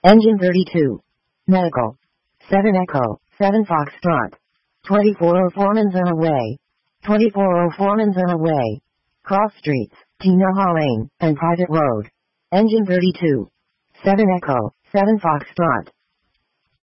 Engine 32. Medical. 7 Echo, 7 Foxtrot. 2404 Manzana Way. 2404 Manzana Way. Cross streets, Tinaha Lane, and private road. Engine 32. 7 Echo, 7 Foxtrot.